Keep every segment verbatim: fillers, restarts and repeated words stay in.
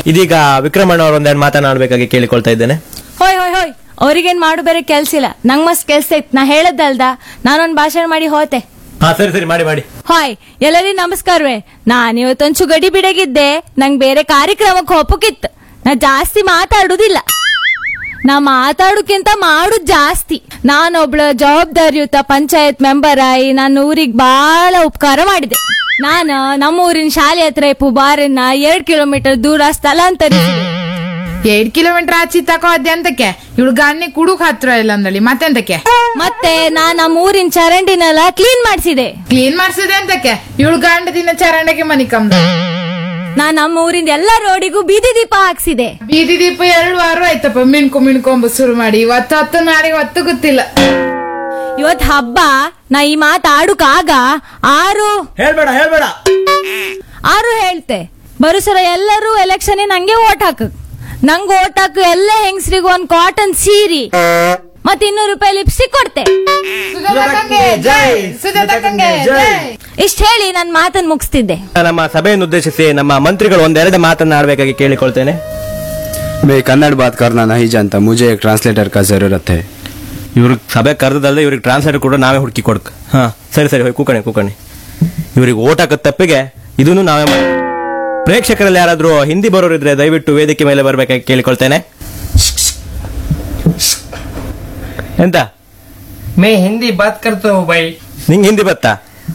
ಇದೀಗ ವಿಕ್ರಮಣ್ಣ ಅವರು ಒಂದೆರಡು ಮಾತನಾಡಬೇಕಾಗಿ ಕೇಳಿಕೊಳ್ತಾ ಇದ್ದೇನೆ. ಹೋಯ್ ಹೋಯ್ ಹೋಯ್ ಅವ್ರಿಗೇನ್ ಮಾಡು ಬೇರೆ ಕೆಲ್ಸ ಇಲ್ಲ, ನಂಗ್ ಮಸ್ತ್ ಕೆಲ್ಸ ಇತ್ತು. ನಾ ಹೇಳದ್ದಲ್ದ, ನಾನೊಂದ್ ಭಾಷಣ ಮಾಡಿ ಹೋತೆ. ಹಾ ಸರಿ ಸರಿ ಮಾಡಿ ಮಾಡಿ. ಹಾಯ್ ಎಲ್ಲರಿಗೂ ನಮಸ್ಕಾರವೇ. ನಾನ್ ಇವತ್ತೊಂಚು ಗಡಿ ಬಿಡಗಿದ್ದೆ, ನಂಗ್ ಬೇರೆ ಕಾರ್ಯಕ್ರಮಕ್ಕೆ ಹೋಪಕ್ಕಿತ್ತು. ನಾ ಜಾಸ್ತಿ ಮಾತಾಡುದಿಲ್ಲ, ನಾ ಮಾತಾಡೋಕ್ಕಿಂತ ಮಾಡುದ್ ಜಾಸ್ತಿ. ನಾನೊಬ್ಳ ಜವಾಬ್ದಾರಿಯುತ ಪಂಚಾಯತ್ ಮೆಂಬರ್ ಆಗಿ ನನ್ನ ಊರಿಗೆ ಬಹಳ ಉಪಕಾರ ಮಾಡಿದೆ. ನಾನ ನಮ್ಮ ಊರಿನ ಶಾಲೆ ಹತ್ರ ಇಪ್ಪು ಬಾರನ್ನ ಎರಡ್ ಕಿಲೋಮೀಟರ್ ದೂರ ಸ್ಥಳಾಂತರಿಸಿದೆ. ಎರಡ್ ಕಿಲೋಮೀಟರ್ ಆಚಿ ತಕೋ ಅದ್ಯಂತಕ್ಕೆ ಇವಳು ಗಾನಿ ಕುಡುಕ್ ಹತ್ರ ಇಲ್ಲ ಅಂದಳಿ ಮತ್ತೆಂತಕ್ಕೆ. ಮತ್ತೆ ನಾ ನಮ್ಮ ಊರಿನ ಚರಂಡಿನೆಲ್ಲ ಕ್ಲೀನ್ ಮಾಡಿಸಿದೆ. ಕ್ಲೀನ್ ಮಾಡ್ಸಿದೆ ಅಂತಕ್ಕೆ ಇವಳು ಗಂಡ ದಿನ ಚರಂಡಕ್ಕೆ ಮನಿ ಕಮ್ದ. ನಾ ನಮ್ಮ ಊರಿಂದ ಎಲ್ಲ ರೋಡಿಗೂ ಬೀದಿ ದೀಪ ಹಾಕ್ಸಿದೆ. ಬೀದಿ ದೀಪ ಎರಡು ವಾರ ಆಯ್ತಪ್ಪ ಮಿಣ್ಕೊ ಮಿಣ್ಕೊಂಬ ಶುರು ಮಾಡಿ. ಇವತ್ತು ಹತ್ತು ನಾಳೆಗೆ ಹೊತ್ತು ಗೊತ್ತಿಲ್ಲ. ಇವತ್ ಹಬ್ಬ, ನಾ ಈ ಮಾತು ಆಡುಕಾಗ ಆರು ಹೇಳ್ಬೇಡ ಹೇಳ್ಬೇಡ ಆರು ಹೇಳ್ತೆ. ಬರುಸರ ಎಲ್ಲರೂ ಎಲೆಕ್ಷನ್ ನಂಗೆ ಓಟ್ ಹಾಕ. ನಂಗ್ ಓಟ್ ಹಾಕು ಎಲ್ಲ ಹೆಂಗಸ್ರಿಗೂ ಒಂದ್ ಕಾಟನ್ ಸೀರಿ ಮತ್ ಇನ್ನೂರು ರೂಪಾಯಿ ಲಿಪ್ಸ್ಟಿಕ್ ಕೊಡ್ತೆ. ಇಷ್ಟ ಹೇಳಿ ನನ್ ಮಾತನ್ನ ಮುಗಿಸ್ತಿದ್ದೆ. ನಮ್ಮ ಸಭೆಯನ್ನು ಉದ್ದೇಶಿಸಿ ನಮ್ಮ ಮಂತ್ರಿಗಳು ಒಂದೆರಡು ಮಾತನಾಡಬೇಕಾಗಿ ಕೇಳಿಕೊಳ್ತೇನೆ. मैं कन्नड़ बात करना नहीं जानता, मुझे एक ट्रांसलेटर का जरूरत है. ಇವ್ರಿಗೆ ಸಭೆ ಕರೆದಲ್ದೆ ಇವ್ರಿಗೆ ಟ್ರಾನ್ಸ್ಲೇಟರ್ ಕೂಡ ನಾವೇ ಹುಡುಕಿ ಕೊಡ್ಕ. ಹಾ ಸರಿ ಸರಿ ಹೋಗಿ ಕೂಕಣಿ ಕೂಕಣಿ. ಇವ್ರಿಗೆ ಓಟ್ ಹಾಕದ ತಪ್ಪಿಗೆ ಇದನ್ನು ನಾವೇ ಮಾಡಿ. ಪ್ರೇಕ್ಷಕರಲ್ಲಿ ಯಾರಾದ್ರೂ ಹಿಂದಿ ಬರೋರಿದ್ರೆ ದಯವಿಟ್ಟು ವೇದಿಕೆ ಮೇಲೆ ಬರ್ಬೇಕಾಗಿ ಕೇಳಿಕೊಳ್ತೇನೆ. ಎಂತ मैं हिंदी बात करता हूँ भाई. ನಿಂಗೆ ಹಿಂದಿ ಬತ್ತಾ?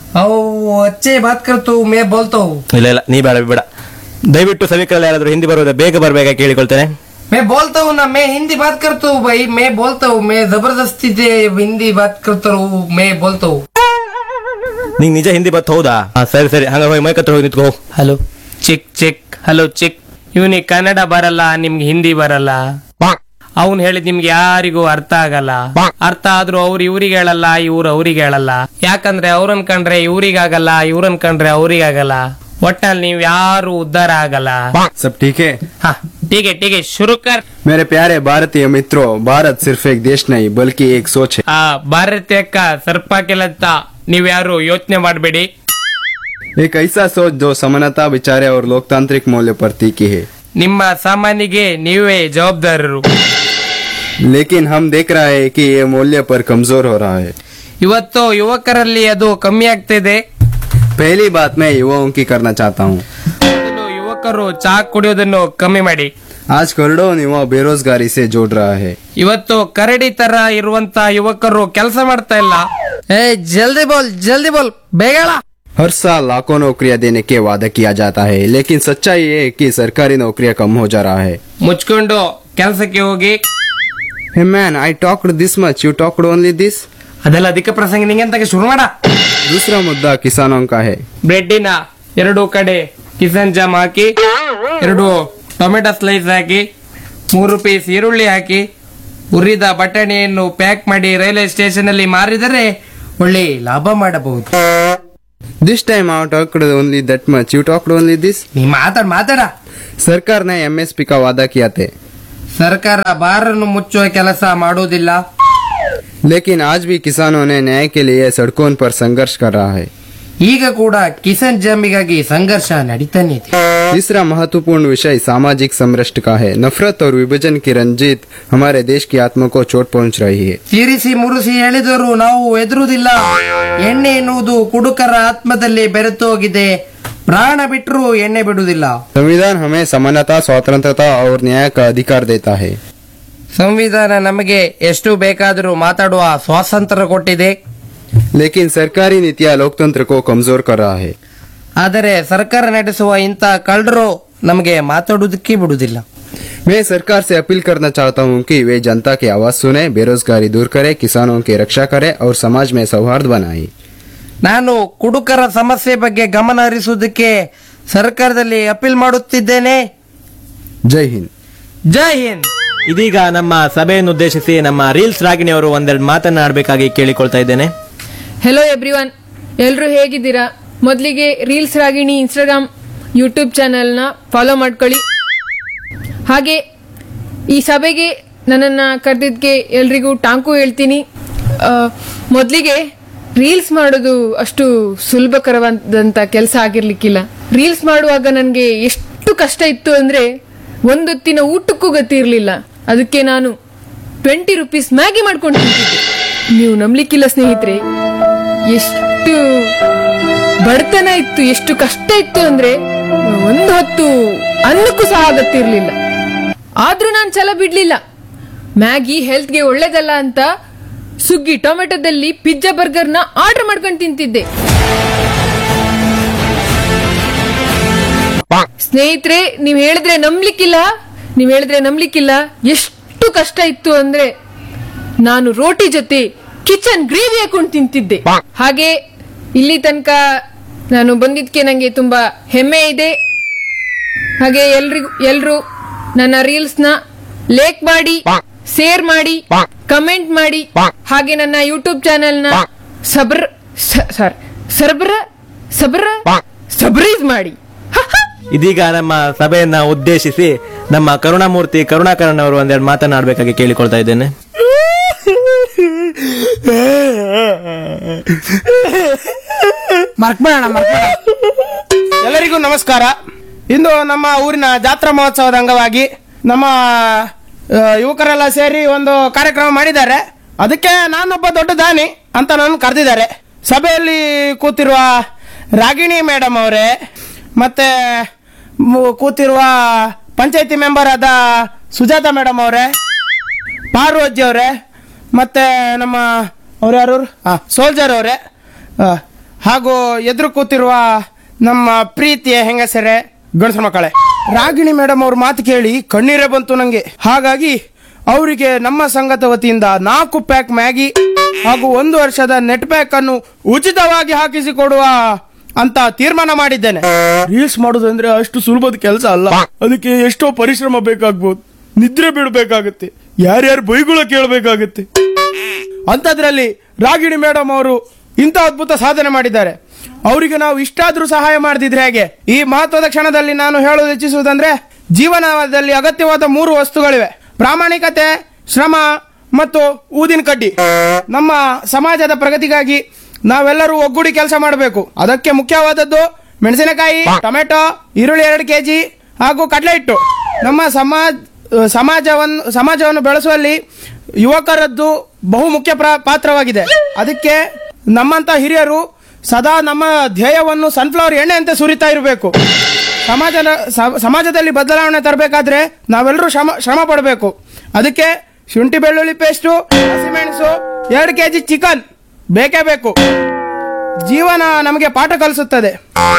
अच्छे बात करता हूँ, मैं बोलता हूँ. ಇಲ್ಲ ಇಲ್ಲ ನೀ ಬೇಡ ಬೇಡ. ದಯವಿಟ್ಟು ಸಭಿಕರಲ್ಲಿ ಯಾರಾದ್ರೂ ಹಿಂದಿ ಬರೋದ್ರೆ ಬೇಗ ಬರ್ಬೇಕಾಗಿ ಕೇಳಿಕೊಳ್ತೇನೆ. मैं बोलता हूँ ना, मैं हिंदी बात करता हूँ भाई, मैं बोलता हूँ. मैं जबरदस्ती से हिंदी बात करता हूँ, मैं बोलता हूँ. ನಿಂಗೆ ನಿಜ ಹಿಂದಿ ಬತ್ ಹೌದಾ? ಸರಿ ಸರಿ ಹಂಗ ಹೋಗಿ ಮೈಕತ್ರ ಹೋಗಿ ನಿಂತ್ಕೋ. ಹಲೋ ಚಿಕ್ ಚಿಕ್ ಹಲೋ ಚಿಕ್. ಇವನಿಗೆ ಕನ್ನಡ ಬರಲ್ಲ, ನಿಮ್ಗೆ ಹಿಂದಿ ಬರಲ್ಲ. ಅವ್ನು ಹೇಳಿದ್ ನಿಮ್ಗೆ ಯಾರಿಗೂ ಅರ್ಥ ಆಗಲ್ಲ. ಅರ್ಥ ಆದ್ರೂ ಅವ್ರು ಇವ್ರಿಗೆ ಹೇಳಲ್ಲ, ಇವ್ರು ಅವ್ರಿಗೆ ಹೇಳಲ್ಲ. ಯಾಕಂದ್ರೆ ಅವ್ರನ್ ಕಂಡ್ರೆ ಇವ್ರಿಗಾಗಲ್ಲ, ಇವ್ರನ್ ಕಂಡ್ರೆ ಅವ್ರಿಗಾಗಲ್ಲ. ಒಟ್ಟಲ್ಲಿ ನೀವ್ ಯಾರು ಉದ್ಧಾರ ಆಗಲ್ಲ. सब ठीक है? हाँ ठीक है ठीक है, शुरू कर. मेरे प्यारे भारतीय मित्रों, भारत सिर्फ एक देश नहीं बल्कि एक सोच है. ಆ ಭಾರತಕ್ಕ ಸರ್ಪಾಕಿಲಂತ ನೀವ್ಯಾರು ಯೋಚನೆ ಮಾಡಬೇಡಿ. एक ऐसा सोच जो समानता, विचारे और लोकतांत्रिक मूल्य पर टिकी है. ನಿಮ್ಮ ಸಾಮಾನ್ಯಗೆ ನೀವೇ ಜವಾಬ್ದಾರರು. लेकिन हम देख रहे हैं कि ये मूल्य पर कमजोर हो रहा है. ಇವತ್ತು ಯುವಕರಲ್ಲಿ ಅದು ಕಮ್ಮಿ ಆಗ್ತಿದೆ. पहली बात मैं युवाओं की करना चाहता हूँ. ಮೊದಲು ಯುವಕರು ಚಾ ಕುಡಿಯೋದನ್ನು ಕಮ್ಮಿ ಮಾಡಿ. आज करोड़ों युवा बेरोजगारी से जोड़ रहा है. ಇವತ್ತು ಕರಡಿ ತರ ಇರುವಂತ ಯುವಕರು ಕೆಲಸ ಮಾಡ್ತಾ ಇಲ್ಲ. ಏ ಜಲ್ದಿ ಬೋಲ್ ಜಲ್ದಿ ಬೋಲ್ ಬೇಗ ಹೇಳ. हर साल लाखों नौकरियां देने के वादा किया जाता है, लेकिन सच्चाई ये है कि सरकारी नौकरियां कम हो जा रहा है. ಮುಚ್ಕೊಂಡು ಕೆಲಸಕ್ಕೆ ಹೋಗಿ. Hey man, I talked this much, you talked only this. ಅದೆಲ್ಲ ಅಧಿಕ ಪ್ರಸಂಗ ನಿಂಗೆ ಅಂತ ಶುರು ಮಾಡ. दूसरा मुद्दा किसानों का है. ಬ್ರೆಡ್ಡಿನ ಎರಡು ಕಡೆ ಕಿಸನ್ ಜಾಮ್ ಹಾಕಿ, ಎರಡು ಟೊಮೆಟೊ ಸ್ಲೈಸ್ ಹಾಕಿ, ಮೂರು ಪೀಸ್ ಈರುಳ್ಳಿ ಹಾಕಿ, ಹುರಿದ ಬಟಾಣಿಯನ್ನು ಪ್ಯಾಕ್ ಮಾಡಿ ರೈಲ್ವೆ ಸ್ಟೇಷನ್ ಅಲ್ಲಿ ಮಾರಿದರೆ ಒಳ್ಳೆ ಲಾಭ ಮಾಡಬಹುದು. This time I talked only that much, you talked only this. ನೀ ಮಾತಾಡ ಮಾತಾಡ. सरकार ने एमएसपी का वादा किया थे, ಸರ್ಕಾರ ಬಾರನ್ನು ಮುಚ್ಚುವ ಕೆಲಸ ಮಾಡುವುದಿಲ್ಲ. लेकिन आज भी किसानों ने न्याय के लिए सड़कों पर संघर्ष कर रहा है. ಈಗ ಕೂಡ ಕಿಸಾನ್ ಜಮೀಗಾಗಿ ಸಂಘರ್ಷ ನಡೀತಾನೆ ಇದೆ. तीसरा महत्वपूर्ण विषय सामाजिक समरष्ट का है. नफरत और विभाजन की रंजित हमारे देश की आत्मा को चोट पहुंच रही है. ತೀರಿಸಿ ಮುರಿಸಿ ಹೇಳಿದರು ನಾವು ಎದುರುವುದಿಲ್ಲ. ಎಣ್ಣೆ ಎನ್ನುವುದು ಕುಡುಕರ ಆತ್ಮದಲ್ಲಿ ಬೆರೆತು ಹೋಗಿದೆ. ಪ್ರಾಣ ಬಿಟ್ಟರು ಎಣ್ಣೆ ಬಿಡುವುದಿಲ್ಲ. संविधान हमें समानता, स्वतंत्रता और न्याय का अधिकार देता है. ಸಂವಿಧಾನ ನಮಗೆ ಎಷ್ಟು ಬೇಕಾದರೂ ಮಾತಾಡುವ ಸ್ವಾತಂತ್ರ್ಯ ಕೊಟ್ಟಿದೆ. लेकिन सरकारी नीतियां लोकतंत्र को कमजोर कर रहा है. ಆದರೆ ಸರ್ಕಾರ ನಡೆಸುವ ಇಂಥ ಕಳ್ಳರು ನಮಗೆ ಮಾತಾಡುವುದಕ್ಕೆ ಬಿಡುವುದಿಲ್ಲ. मैं सरकार से अपील करना चाहता हूं कि वे जनता की आवाज सुने, बेरोजगारी दूर करे, किसानों की रक्षा करे और समाज में सौहार्द बनाए. ನಾನು ಕುಡುಕರ ಸಮಸ್ಯೆ ಬಗ್ಗೆ ಗಮನ ಹರಿಸುವುದಕ್ಕೆ ಸರ್ಕಾರದಲ್ಲಿ ಅಪೀಲ್ ಮಾಡುತ್ತಿದ್ದೇನೆ. जय हिंद. ಜೈ ಹಿಂದ್. ಇದೀಗ ನಮ್ಮ ಸಭೆಯನ್ನು ಉದ್ದೇಶಿಸಿ ನಮ್ಮ ರೀಲ್ಸ್ ರಾಗಿಣಿ ಅವರು ಒಂದೆರಡು ಮಾತನಾಡಬೇಕಾಗಿ ಕೇಳಿಕೊಳ್ತಾ ಇದ್ದೇನೆ. ಹೆಲೋ ಎವ್ರಿವನ್, ಎಲ್ಲರೂ ಹೇಗಿದ್ದೀರಾ? ಮೊದಲಿಗೆ ರೀಲ್ಸ್ ರಾಗಿಣಿ ಇನ್ಸ್ಟಾಗ್ರಾಮ್ ಯೂಟ್ಯೂಬ್ ಚಾನೆಲ್ನ ಫಾಲೋ ಮಾಡ್ಕೊಳ್ಳಿ. ಹಾಗೆ ಈ ಸಭೆಗೆ ನನ್ನನ್ನು ಕರೆದಿದ್ದಕ್ಕೆ ಎಲ್ರಿಗೂ ಟಾಂಕು ಹೇಳ್ತೀನಿ. ಮೊದಲಿಗೆ ರೀಲ್ಸ್ ಮಾಡೋದು ಅಷ್ಟು ಸುಲಭಕರವಾದಂಥ ಕೆಲಸ ಆಗಿರ್ಲಿಕ್ಕಿಲ್ಲ. ರೀಲ್ಸ್ ಮಾಡುವಾಗ ನನಗೆ ಎಷ್ಟು ಕಷ್ಟ ಇತ್ತು ಅಂದರೆ ಒಂದೊತ್ತಿನ ಊಟಕ್ಕೂ ಗತಿ ಇರಲಿಲ್ಲ. ಅದಕ್ಕೆ ನಾನು ಟ್ವೆಂಟಿ ರುಪೀಸ್ ಮ್ಯಾಗಿ ಮಾಡ್ಕೊಂಡು ತಿಂತಿದ್ದೆ. ನೀವು ನಂಬಲಿಕ್ಕಿಲ್ಲ ಸ್ನೇಹಿತರೆ, ಎಷ್ಟು ಬಡತನ ಇತ್ತು, ಎಷ್ಟು ಕಷ್ಟ ಇತ್ತು ಅಂದ್ರೆ ಒಂದು ಹೊತ್ತು ಅನ್ನಕ್ಕೂ ಸಹ ಅಗತ್ಯ ಇರಲಿಲ್ಲ. ಆದ್ರೂ ನಾನು ಛಲ ಬಿಡ್ಲಿಲ್ಲ. ಮ್ಯಾಗಿ ಹೆಲ್ತ್ಗೆ ಒಳ್ಳೇದಲ್ಲ ಅಂತ ಸುಗ್ಗಿ ಟೊಮೆಟೊದಲ್ಲಿ ಪಿಜ್ಜಾ ಬರ್ಗರ್ನ ಆರ್ಡರ್ ಮಾಡ್ಕೊಂಡು ತಿಂತಿದ್ದೆ. ಸ್ನೇಹಿತರೆ, ನೀವ್ ಹೇಳಿದ್ರೆ ನಂಬ್ಲಿಕ್ಕಿಲ್ಲ ನೀವ್ ಹೇಳಿದ್ರೆ ನಂಬ್ಲಿಕ್ಕಿಲ್ಲ ಎಷ್ಟು ಕಷ್ಟ ಇತ್ತು ಅಂದ್ರೆ ನಾನು ರೋಟಿ ಜೊತೆ ಕಿಚನ್ ಗ್ರೇವಿ ಹಾಕೊಂಡು ತಿಂತಿದ್ದೆ. ಹಾಗೆ ಇಲ್ಲಿ ತನಕ ನಾನು ಬಂದಿದ್ಕೆ ನಂಗೆ ತುಂಬಾ ಹೆಮ್ಮೆ ಇದೆ. ಹಾಗೆ ಎಲ್ರಿಗೂ ಎಲ್ರು ನನ್ನ ರೀಲ್ಸ್ ನ ಲೈಕ್ ಮಾಡಿ, ಶೇರ್ ಮಾಡಿ, ಕಮೆಂಟ್ ಮಾಡಿ, ಹಾಗೆ ನನ್ನ ಯೂಟ್ಯೂಬ್ ಚಾನೆಲ್ ನ ಸಬ್ರ ಸಾರಿ ಸರ್ಬ್ರ ಸಬ್ರ ಸಬ್ರೀಸ್ ಮಾಡಿ. ಇದೀಗ ನಮ್ಮ ಸಭೆಯನ್ನ ಉದ್ದೇಶಿಸಿ ನಮ್ಮ ಕರುಣಾಮೂರ್ತಿ ಕರುಣಾಕರನ್ ಅವರು ಒಂದೆರಡು ಮಾತನಾಡಬೇಕಾಗಿ ಕೇಳಿಕೊಳ್ತಾ ಇದ್ದೇನೆ. ಎಲ್ಲರಿಗೂ ನಮಸ್ಕಾರ. ಇಂದು ನಮ್ಮ ಊರಿನ ಜಾತ್ರಾ ಮಹೋತ್ಸವದ ಅಂಗವಾಗಿ ನಮ್ಮ ಆ, ಯುವಕರೆಲ್ಲ ಸೇರಿ ಒಂದು ಕಾರ್ಯಕ್ರಮ ಮಾಡಿದ್ದಾರೆ. ಅದಕ್ಕೆ ನಾನೊಬ್ಬ ದೊಡ್ಡ ದಾನಿ ಅಂತ ನಾನು ಕರೆದಿದ್ದಾರೆ. ಸಭೆಯಲ್ಲಿ ಕೂತಿರುವ ರಾಗಿಣಿ ಮೇಡಮ್ ಅವರೇ, ಮತ್ತೆ ಮು- ಕೂತಿರುವ ಪಂಚಾಯತಿ ಮೆಂಬರ್ ಆದ ಸುಜಾತ ಮೇಡಮ್ ಅವರೇ, ಪಾರ್ವಜ್ಜಿ ಅವರೇ, ಮತ್ತೆ ನಮ್ಮ ಅವ್ರು ಯಾರು ಸೋಲ್ಜರ್ ಅವರೇ, ಹಾಗೂ ಎದುರು ಕೂತಿರುವ ನಮ್ಮ ಪ್ರೀತಿಯ ಹೆಂಗಸರೇ, ಗಂಡಸ ಮಕ್ಕಳೇ. ರಾಗಿಣಿ ಮೇಡಮ್ ಅವ್ರ ಮಾತು ಕೇಳಿ ಕಣ್ಣೀರೇ ಬಂತು ನಂಗೆ. ಹಾಗಾಗಿ ಅವರಿಗೆ ನಮ್ಮ ಸಂಘದ ವತಿಯಿಂದ ನಾಲ್ಕು ಪ್ಯಾಕ್ ಮ್ಯಾಗಿ ಹಾಗೂ ಒಂದು ವರ್ಷದ ನೆಟ್ ಪ್ಯಾಕ್ ಅನ್ನು ಉಚಿತವಾಗಿ ಹಾಕಿಸಿಕೊಡುವ ಅಂತ ತೀರ್ಮಾನ ಮಾಡಿದ್ದೇನೆ. ರೀಲ್ಸ್ ಮಾಡೋದಂದ್ರೆ ಅಷ್ಟು ಸುಲಭದ ಕೆಲಸ ಅಲ್ಲ. ಅದಕ್ಕೆ ಎಷ್ಟೋ ಪರಿಶ್ರಮ ಬೇಕಾಗ್ಬೋದು, ನಿದ್ರೆ ಬಿಡಬೇಕಾಗುತ್ತೆ, ಯಾರ್ಯಾರು ಬೈಗುಳ ಕೇಳಬೇಕಾಗುತ್ತೆ. ಅಂತದ್ರಲ್ಲಿ ರಾಗಿಣಿ ಮೇಡಮ್ ಅವರು ಇಂಥ ಅದ್ಭುತ ಸಾಧನೆ ಮಾಡಿದ್ದಾರೆ. ಅವರಿಗೆ ನಾವು ಇಷ್ಟಾದ್ರೂ ಸಹಾಯ ಮಾಡದಿದ್ರೆ ಹೇಗೆ? ಈ ಮಹತ್ವದ ಕ್ಷಣದಲ್ಲಿ ನಾನು ಹೇಳೋದು ಇಚ್ಛಿಸುವುದಂದ್ರೆ, ಜೀವನದಲ್ಲಿ ಅಗತ್ಯವಾದ ಮೂರು ವಸ್ತುಗಳಿವೆ: ಪ್ರಾಮಾಣಿಕತೆ, ಶ್ರಮ ಮತ್ತು ಊದಿನ ಕಡ್ಡಿ. ನಮ್ಮ ಸಮಾಜದ ಪ್ರಗತಿಗಾಗಿ ನಾವೆಲ್ಲರೂ ಒಗ್ಗೂಡಿ ಕೆಲಸ ಮಾಡಬೇಕು. ಅದಕ್ಕೆ ಮುಖ್ಯವಾದದ್ದು ಮೆಣಸಿನಕಾಯಿ, ಟೊಮೆಟೊ, ಈರುಳ್ಳಿ ಎರಡು ಕೆಜಿ ಹಾಗೂ ಕಡಲೆ ಹಿಟ್ಟು. ನಮ್ಮ ಸಮಾಜ ಸಮಾಜವನ್ನು ಸಮಾಜವನ್ನು ಬೆಳೆಸುವಲ್ಲಿ ಯುವಕರದ್ದು ಬಹು ಮುಖ್ಯ ಪಾತ್ರವಾಗಿದೆ. ಅದಕ್ಕೆ ನಮ್ಮಂತ ಹಿರಿಯರು ಸದಾ ನಮ್ಮ ಧ್ಯೇಯವನ್ನು ಸನ್ಫ್ಲವರ್ ಎಣ್ಣೆಯಂತೆ ಸುರಿತಾ ಇರಬೇಕು. ಸಮಾಜದ ಸಮಾಜದಲ್ಲಿ ಬದಲಾವಣೆ ತರಬೇಕಾದ್ರೆ ನಾವೆಲ್ಲರೂ ಶ್ರಮ ಶ್ರಮ ಪಡಬೇಕು. ಅದಕ್ಕೆ ಶುಂಠಿ ಬೆಳ್ಳುಳ್ಳಿ ಪೇಸ್ಟು, ಹಸಿಮೆಣಸು, ಎರಡು ಕೆಜಿ ಚಿಕನ್ ಬೇಕೇ ಬೇಕು. ಜೀವನ ನಮಗೆ ಪಾಠ ಕಲಿಸುತ್ತದೆ.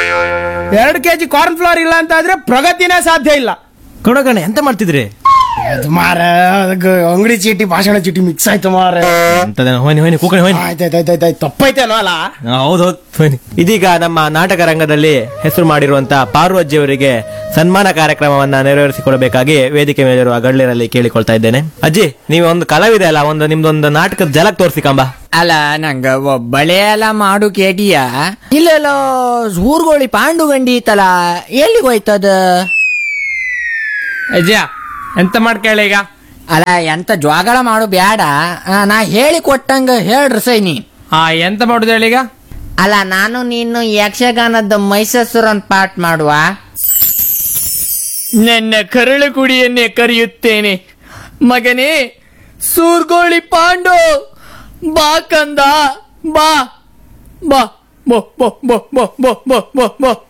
ಎರಡು ಕೆಜಿ ಕಾರ್ನ್ ಫ್ಲವರ್ ಇಲ್ಲ ಅಂತ ಆದ್ರೆ ಪ್ರಗತಿನೇ ಸಾಧ್ಯ ಇಲ್ಲ. ಕಣಗಣ ಎಂತ ಮಾಡ್ತಿದ್ರಿ? ಅದು ಮಾರ ಅಂಗಡಿ ಚೀಟಿ ಭಾಷಣ ಚೀಟಿ ಮಿಕ್ಸ್ ಆಯ್ತು ಮಾರ. ಹೋಯ್ನಿ ಹೋಯ್ನಿ ಕೂಕಣಿ ಹೋಯ್ನಿ. ಆಯ್ತಾಯ್ತಾಯ್ತಾಯ್ತು, ತಪ್ಪೈತೇನೋ ಅಲ್ಲ. ಹೌದೌದು ಹೋಯ್ನಿ. ಇದೀಗ ನಮ್ಮ ನಾಟಕ ರಂಗದಲ್ಲಿ ಹೆಸರು ಮಾಡಿರುವಂತಹ ಪಾರ್ವಜ್ಜಿ ಅವರಿಗೆ ಸನ್ಮಾನ ಕಾರ್ಯಕ್ರಮವನ್ನ ನೆರವೇರಿಸಿಕೊಡಬೇಕಾಗಿ ವೇದಿಕೆ ಮೇಲಿರುವ ಗಣ್ಯರಲ್ಲಿ ಕೇಳಿಕೊಳ್ತಾ ಇದ್ದೇನೆ. ಅಜ್ಜಿ, ನೀವು ಒಂದು ಕಲಾವಿದೆ ಅಲ್ಲ, ಒಂದು ನಿಮ್ದೊಂದು ನಾಟಕದ ಜಲಕ್ ತೋರಿಸಿ ಕಂಬ. ಅಲ್ಲ, ನಂಗ ಒಬ್ಬಳೆ ಎಲ್ಲ ಮಾಡು ಕೇಟಿಯ ಇಲ್ಲೆಲ್ಲೋ ಊರ್ಗೋಳಿ ಪಾಂಡುಗಂಡಿ ಇತ್ತಲ್ಲ, ಎಲ್ಲಿಗೆ ಹೋಯ್ತದ? ಅಜ್ಜ ಎಂತ ಮಾಡ್ಕೇಳ ಈಗ? ಅಲ್ಲ, ಎಂತ ಜ್ವಾಗಳ ಮಾಡು ಬ್ಯಾಡ, ನಾ ಹೇಳಿ ಕೊಟ್ಟಂಗ ಹೇಳ್ರಿ ಸೈನಿ. ಆ ಎಂತ ಮಾಡುದು ಹೇಳೀಗ? ಅಲ್ಲ, ನಾನು ನೀನು ಯಕ್ಷಗಾನದ ಮೈಸೂರನ್ ಪಾಠ ಮಾಡುವ. ನನ್ನ ಕರಳು ಕುಡಿಯನ್ನೇ ಕರೆಯುತ್ತೇನೆ ಮಗನೇ. ಸೂರ್ಗೋಳಿ ಪಾಂಡು ಬಾ ಕಂದ, ಬಾ ಬಾ ಬೋ ಬೋ ಬೋ ಬೋ ಬೋ ಬೋ ಬೋ ಬೋ